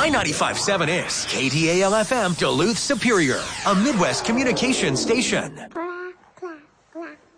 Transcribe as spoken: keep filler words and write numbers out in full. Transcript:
My ninety-five point seven is K T A L F M Duluth Superior, a Midwest communication station. Clack, clack, clack.